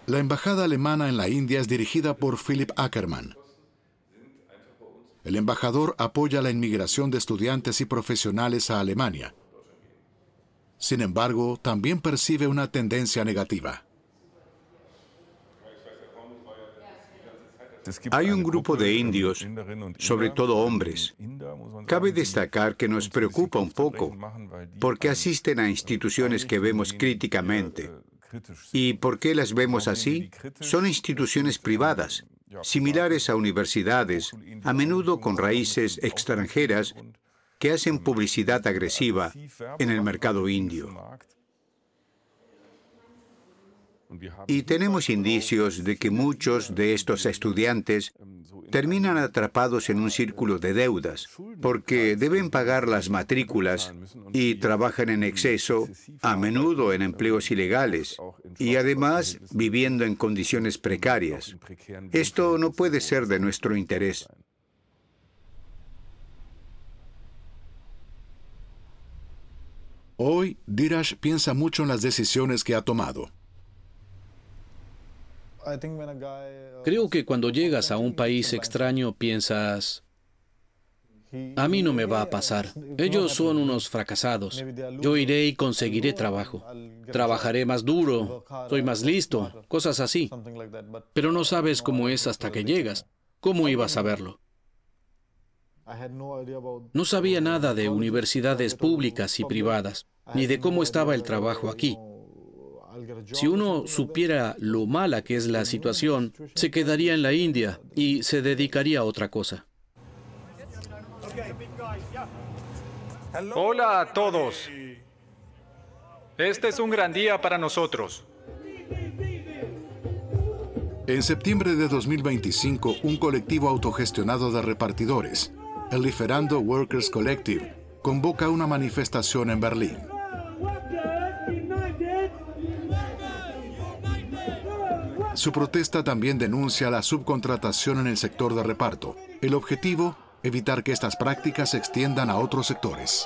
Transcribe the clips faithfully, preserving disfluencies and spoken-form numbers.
La embajada alemana en la India es dirigida por Philipp Ackermann. El embajador apoya la inmigración de estudiantes y profesionales a Alemania. Sin embargo, también percibe una tendencia negativa. Hay un grupo de indios, sobre todo hombres. Cabe destacar que nos preocupa un poco, porque asisten a instituciones que vemos críticamente. ¿Y por qué las vemos así? Son instituciones privadas, similares a universidades, a menudo con raíces extranjeras, que hacen publicidad agresiva en el mercado indio. Y tenemos indicios de que muchos de estos estudiantes terminan atrapados en un círculo de deudas, porque deben pagar las matrículas y trabajan en exceso, a menudo en empleos ilegales, y además viviendo en condiciones precarias. Esto no puede ser de nuestro interés. Hoy, Dheeraj piensa mucho en las decisiones que ha tomado. Creo que cuando llegas a un país extraño piensas, a mí no me va a pasar. Ellos son unos fracasados. Yo iré y conseguiré trabajo. Trabajaré más duro, soy más listo, cosas así. Pero no sabes cómo es hasta que llegas. ¿Cómo ibas a verlo? No sabía nada de universidades públicas y privadas, ni de cómo estaba el trabajo aquí. Si uno supiera lo mala que es la situación, se quedaría en la India y se dedicaría a otra cosa. Hola a todos. Este es un gran día para nosotros. En septiembre de dos mil veinticinco, un colectivo autogestionado de repartidores, el Lieferando Workers Collective, convoca una manifestación en Berlín. Su protesta también denuncia la subcontratación en el sector de reparto. El objetivo, evitar que estas prácticas se extiendan a otros sectores.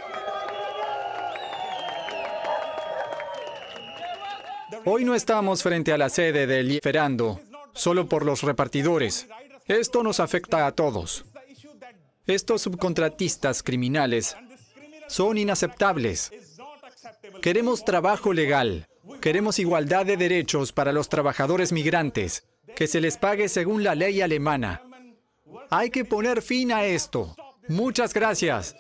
Hoy no estamos frente a la sede del Lieferando, solo por los repartidores. Esto nos afecta a todos. Estos subcontratistas criminales son inaceptables. Queremos trabajo legal. Queremos igualdad de derechos para los trabajadores migrantes, que se les pague según la ley alemana. Hay que poner fin a esto. Muchas gracias.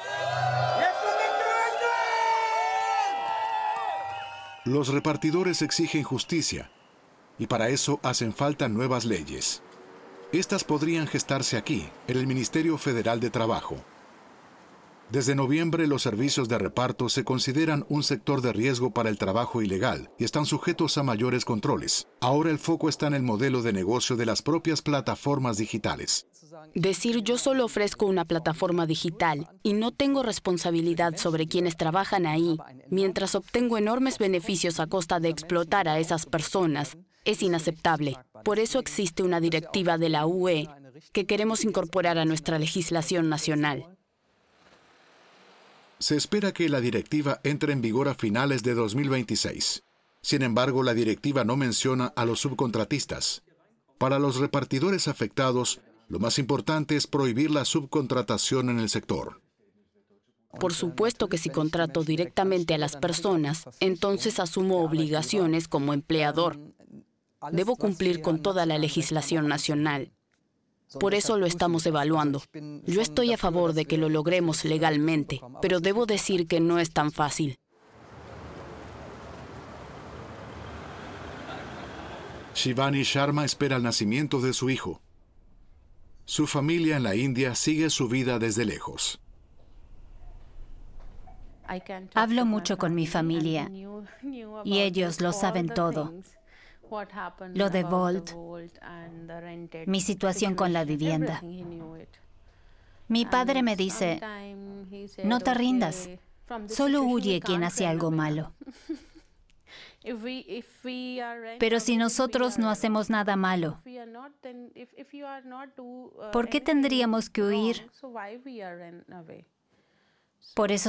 Los repartidores exigen justicia, y para eso hacen falta nuevas leyes. Estas podrían gestarse aquí, en el Ministerio Federal de Trabajo. Desde noviembre, los servicios de reparto se consideran un sector de riesgo para el trabajo ilegal y están sujetos a mayores controles. Ahora el foco está en el modelo de negocio de las propias plataformas digitales. Decir yo solo ofrezco una plataforma digital y no tengo responsabilidad sobre quienes trabajan ahí, mientras obtengo enormes beneficios a costa de explotar a esas personas, es inaceptable. Por eso existe una directiva de la U E que queremos incorporar a nuestra legislación nacional. Se espera que la directiva entre en vigor a finales de dos mil veintiséis. Sin embargo, la directiva no menciona a los subcontratistas. Para los repartidores afectados, lo más importante es prohibir la subcontratación en el sector. Por supuesto que si contrato directamente a las personas, entonces asumo obligaciones como empleador. Debo cumplir con toda la legislación nacional. Por eso lo estamos evaluando. Yo estoy a favor de que lo logremos legalmente, pero debo decir que no es tan fácil. Shivani Sharma espera el nacimiento de su hijo. Su familia en la India sigue su vida desde lejos. Hablo mucho con mi familia y ellos lo saben todo. Lo de Volt, mi situación con la vivienda. Mi padre me dice, no te rindas, solo huye quien hace algo malo. Pero si nosotros no hacemos nada malo, ¿por qué tendríamos que huir? Por eso